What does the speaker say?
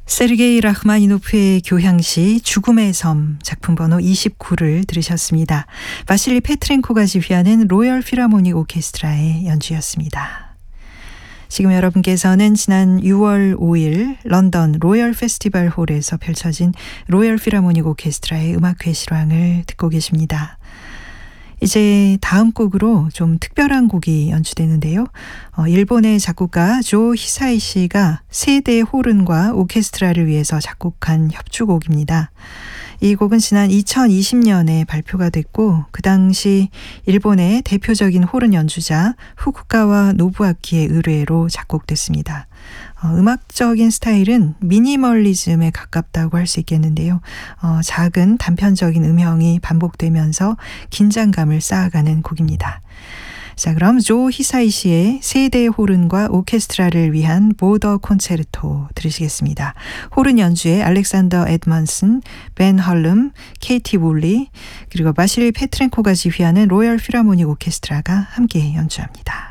세르게이 라흐마니노프의 교향시 죽음의 섬 작품 번호 29를 들으셨습니다. 바실리 페트렌코가 지휘하는 로열 필하모닉 오케스트라의 연주였습니다. 지금 여러분께서는 지난 6월 5일 런던 로열 페스티벌 홀에서 펼쳐진 로열 필하모닉 오케스트라의 음악회 실황을 듣고 계십니다. 이제 다음 곡으로 좀 특별한 곡이 연주되는데요. 일본의 작곡가 조 히사이 씨가 세대 호른과 오케스트라를 위해서 작곡한 협주곡입니다. 이 곡은 지난 2020년에 발표가 됐고 그 당시 일본의 대표적인 호른 연주자 후쿠가와 노부아키의 의뢰로 작곡됐습니다. 음악적인 스타일은 미니멀리즘에 가깝다고 할 수 있겠는데요. 작은 단편적인 음형이 반복되면서 긴장감을 쌓아가는 곡입니다. 자, 그럼 조 히사이 씨의 세대 호른과 오케스트라를 위한 보더 콘체르토 들으시겠습니다. 호른 연주에 알렉산더 에드먼슨, 벤 헐름, 케이티 울리 그리고 바실리 페트렌코가 지휘하는 로열 필하모닉 오케스트라가 함께 연주합니다.